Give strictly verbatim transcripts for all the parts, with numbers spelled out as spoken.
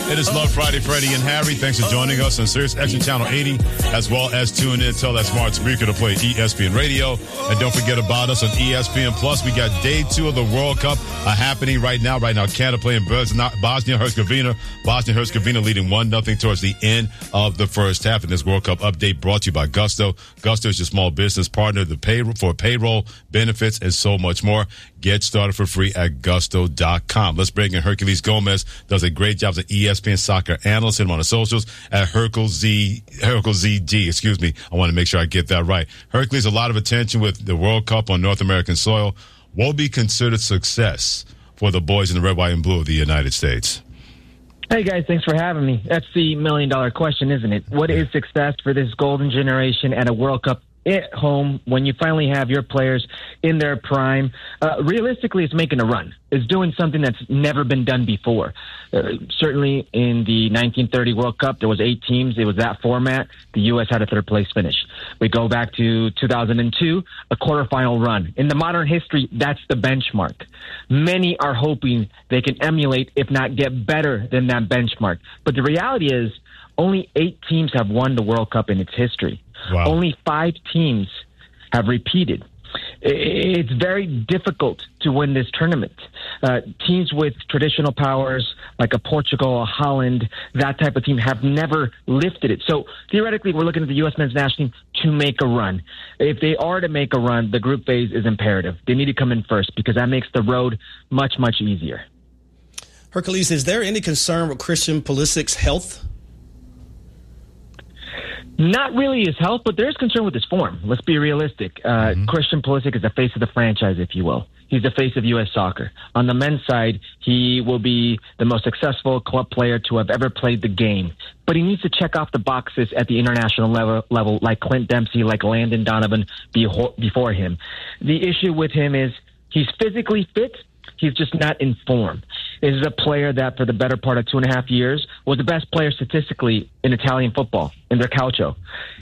It is Love Friday, Freddie and Harry. Thanks for joining us on Sirius X M Channel eighty, as well as tune in, tell that smart speaker to play E S P N Radio. And don't forget about us on E S P N Plus. We got day two of the World Cup uh, happening right now. Right now, Canada playing Bosnia-Herzegovina. Bosnia-Herzegovina leading one nothing towards the end of the first half. And this World Cup update brought to you by Gusto. Gusto is your small business partner the pay, for payroll, benefits, and so much more. Get started for free at gusto dot com. Let's bring in Herculez Gomez. Does a great job as an E S P N soccer analyst. Him on the socials at Hercules Z G. Excuse me. I want to make sure I get that right. Hercules, a lot of attention with the World Cup on North American soil. What will be considered success for the boys in the red, white, and blue of the United States? Hey, guys, thanks for having me. That's the million-dollar question, isn't it? What is success for this golden generation at a World Cup at home when you finally have your players in their prime? Uh, realistically, it's making a run. It's doing something that's never been done before. Uh, certainly in the nineteen thirty World Cup, there was eight teams. It was that format. The U S had a third-place finish. We go back to two thousand two, a quarterfinal run. In the modern history, that's the benchmark. Many are hoping they can emulate, if not get better than that benchmark. But the reality is only eight teams have won the World Cup in its history. Wow. Only five teams have repeated. It's very difficult to win this tournament. Uh, teams with traditional powers like a Portugal, a Holland, that type of team have never lifted it. So theoretically, we're looking at the U S men's national team to make a run. If they are to make a run, the group phase is imperative. They need to come in first because that makes the road much, much easier. Herculez, is there any concern with Christian Pulisic's health? Not really his health, but there's concern with his form. Let's be realistic. Uh, mm-hmm. Christian Pulisic is the face of the franchise, if you will. He's the face of U S soccer. On the men's side, he will be the most successful club player to have ever played the game. But he needs to check off the boxes at the international level, level like Clint Dempsey, like Landon Donovan before him. The issue with him is he's physically fit. He's just not in form. This is a player that for the better part of two and a half years was the best player statistically in Italian football, in their calcio.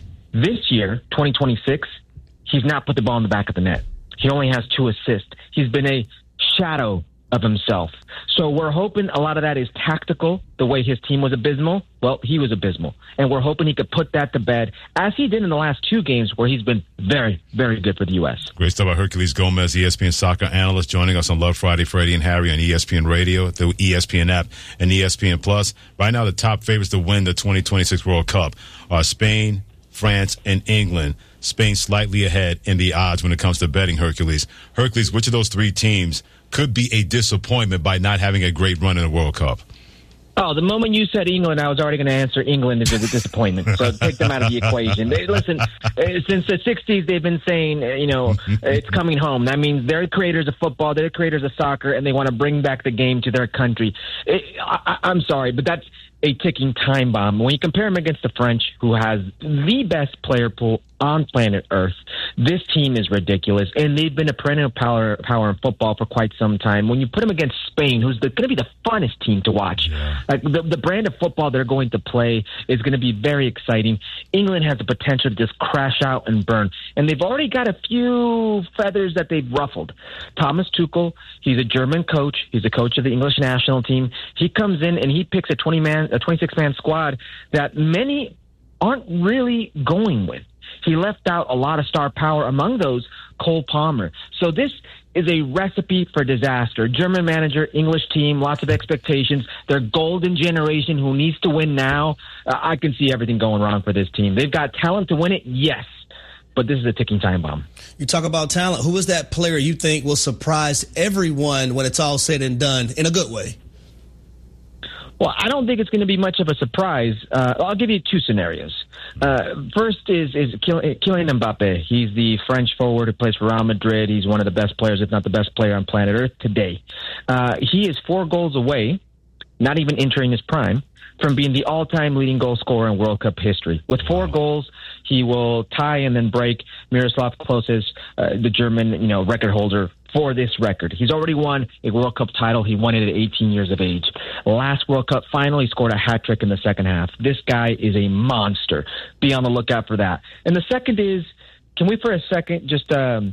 This year, twenty twenty-six, he's not put the ball in the back of the net. He only has two assists. He's been a shadow of himself. So we're hoping a lot of that is tactical, the way his team was abysmal. Well, he was abysmal. And we're hoping he could put that to bed, as he did in the last two games where he's been very, very good for the U S. Great stuff by Herculez Gomez, E S P N soccer analyst, joining us on Love Friday, Freddie and Harry on E S P N Radio, the E S P N app, and E S P N Plus. Right now, the top favorites to win the twenty twenty-six World Cup are Spain, France, and England. Spain slightly ahead in the odds when it comes to betting, Herculez. Herculez, which of those three teams could be a disappointment by not having a great run in the World Cup? Oh, the moment you said England, I was already going to answer England is a disappointment. So take them out of the equation. They, listen, uh, since the sixties, they've been saying, uh, you know, it's coming home. That means they're creators of football, they're creators of soccer, and they want to bring back the game to their country. It, I, I'm sorry, but that's a ticking time bomb. When you compare them against the French, who has the best player pool on planet Earth, this team is ridiculous, and they've been a perennial power power in football for quite some time. When you put them against Spain, who's going to be the funnest team to watch, yeah. like the, the brand of football they're going to play is going to be very exciting. England has the potential to just crash out and burn, and they've already got a few feathers that they've ruffled. Thomas Tuchel, he's a German coach. He's a coach of the English national team. He comes in and he picks a twenty man, a twenty-six man squad that many aren't really going with. He left out a lot of star power, among those Cole Palmer. So this is a recipe for disaster. German manager, English team, lots of expectations. Their golden generation who needs to win now. Uh, I can see everything going wrong for this team. They've got talent to win it, yes, but this is a ticking time bomb. You talk about talent. Who is that player you think will surprise everyone when it's all said and done in a good way? Well, I don't think it's going to be much of a surprise. Uh, I'll give you two scenarios. Uh, first is is Kylian Mbappe. He's the French forward who plays for Real Madrid. He's one of the best players, if not the best player on planet Earth today. Uh, he is four goals away, not even entering his prime, from being the all-time leading goal scorer in World Cup history. With four goals, he will tie and then break Miroslav Klose's, uh, the German, you know, record holder for this record. He's already won a World Cup title. He won it at eighteen years of age. Last World Cup final, he scored a hat trick in the second half. This guy is a monster. Be on the lookout for that. And the second is, can we for a second just um,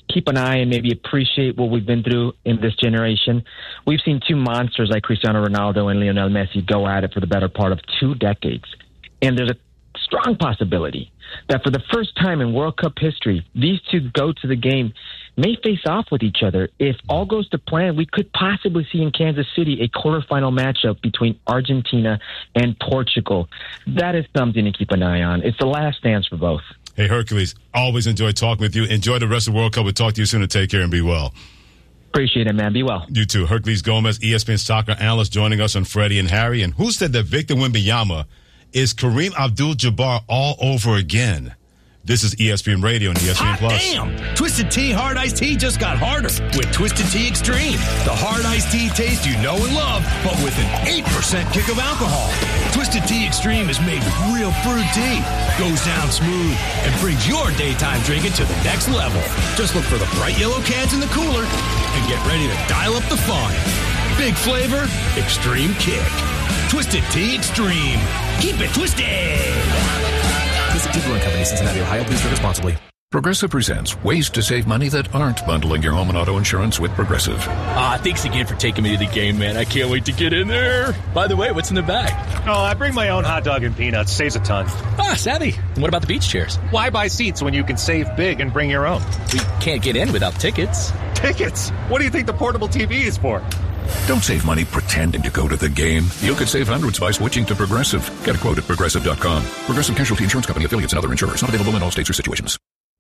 keep an eye and maybe appreciate what we've been through in this generation. We've seen two monsters like Cristiano Ronaldo and Lionel Messi go at it for the better part of two decades. And there's a strong possibility that for the first time in World Cup history, these two go to the game, may face off with each other. If all goes to plan, we could possibly see in Kansas City a quarterfinal matchup between Argentina and Portugal. That is something to keep an eye on. It's the last dance for both. Hey, Hercules, always enjoy talking with you. Enjoy the rest of the World Cup. We'll talk to you soon and take care and be well. Appreciate it, man. Be well. You too. Hercules Gomez, E S P N soccer analyst, joining us on Freddie and Harry. And who said that Victor Wembanyama is Kareem Abdul-Jabbar all over again? This is E S P N Radio and E S P N Hot Plus. Damn! Twisted Tea Hard Iced Tea just got harder with Twisted Tea Extreme. The hard iced tea taste you know and love, but with an eight percent kick of alcohol. Twisted Tea Extreme is made with real fruit tea, goes down smooth, and brings your daytime drinking to the next level. Just look for the bright yellow cans in the cooler and get ready to dial up the fun. Big flavor, extreme kick. Twisted Tea Extreme. Keep it twisted! Twisted Tea Brewing Company, Cincinnati, Ohio. Please drink responsibly. Progressive presents ways to save money that aren't bundling your home and auto insurance with Progressive. Ah, thanks again for taking me to the game, man. I can't wait to get in there. By the way, what's in the bag? Oh, I bring my own hot dog and peanuts. Saves a ton. Ah, savvy. And what about the beach chairs? Why buy seats when you can save big and bring your own? We can't get in without tickets. Tickets? What do you think the portable T V is for? Don't save money pretending to go to the game. You could save hundreds by switching to Progressive. Get a quote at Progressive dot com. Progressive Casualty Insurance Company, affiliates, and other insurers. Not available in all states or situations.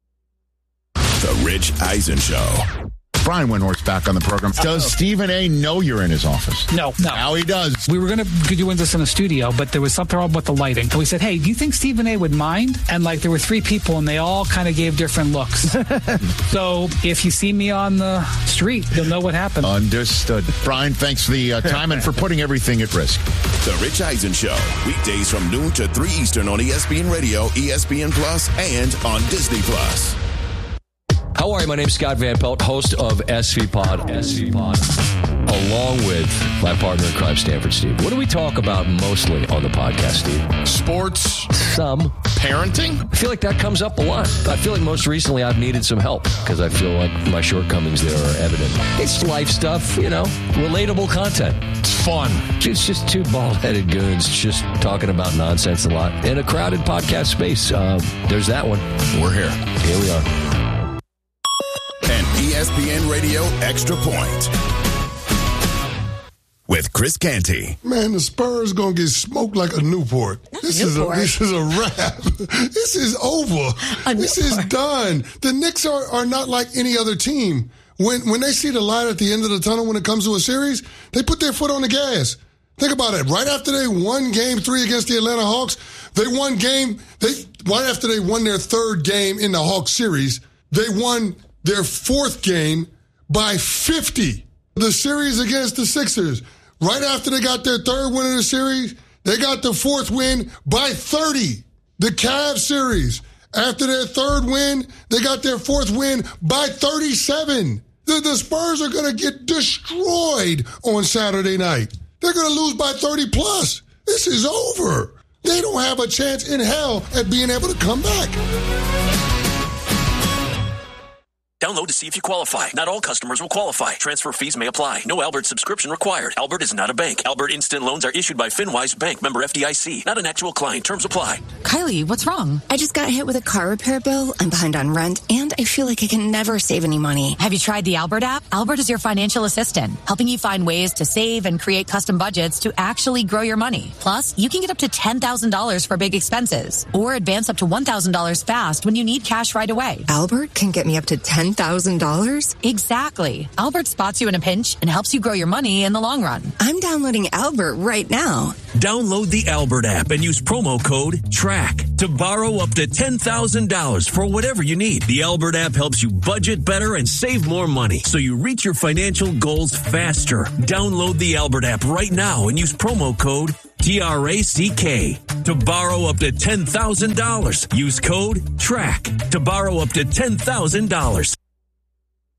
The Rich Eisen Show. Brian Windhorst's back on the program. Does Stephen A. know you're in his office? No, no. Now he does. We were going to do this in the studio, but there was something wrong with the lighting. And we said, hey, do you think Stephen A. would mind? And like there were three people, and they all kind of gave different looks. So if you see me on the street, you'll know what happened. Understood. Brian, thanks for the uh, time and for putting everything at risk. The Rich Eisen Show. Weekdays from noon to three Eastern on E S P N Radio, E S P N Plus, and on Disney Plus. How are you? My name's Scott Van Pelt, host of S V Pod, S V Pod, along with my partner in crime, Stanford Steve. What do we talk about mostly on the podcast, Steve? Sports. Some. Parenting. I feel like that comes up a lot. I feel like most recently I've needed some help because I feel like my shortcomings there are evident. It's life stuff, you know, relatable content. It's fun. It's just two bald-headed goons just talking about nonsense a lot in a crowded podcast space. Uh, there's that one. We're here. Here we are. E S P N Radio Extra Point with Chris Canty. Man, the Spurs gonna get smoked like a Newport. This Newport. is a this is a wrap. This is over. A this Newport. is done. The Knicks are, are not like any other team. When when they see the light at the end of the tunnel when it comes to a series, they put their foot on the gas. Think about it. Right after they won Game Three against the Atlanta Hawks, they won game. They right after they won their third game in the Hawks series, they won their fourth game by fifty. The series against the Sixers, right after they got their third win of the series, they got the fourth win by thirty. The Cavs series, after their third win, they got their fourth win by thirty-seven. The, the Spurs are going to get destroyed on Saturday night. They're going to lose by thirty plus. This is over. They don't have a chance in hell at being able to come back. Download to see if you qualify. Not all customers will qualify. Transfer fees may apply. No Albert subscription required. Albert is not a bank. Albert Instant Loans are issued by FinWise Bank, member F D I C. Not an actual client. Terms apply. Kylie, what's wrong? I just got hit with a car repair bill. I'm behind on rent, and I feel like I can never save any money. Have you tried the Albert app? Albert is your financial assistant, helping you find ways to save and create custom budgets to actually grow your money. Plus, you can get up to ten thousand dollars for big expenses, or advance up to one thousand dollars fast when you need cash right away. Albert can get me up to ten thousand dollars? Exactly. Albert spots you in a pinch and helps you grow your money in the long run. I'm downloading Albert right now. Download the Albert app and use promo code TRACK to borrow up to ten thousand dollars for whatever you need. The Albert app helps you budget better and save more money so you reach your financial goals faster. Download the Albert app right now and use promo code T R A C K to borrow up to ten thousand dollars. Use code TRACK to borrow up to ten thousand dollars.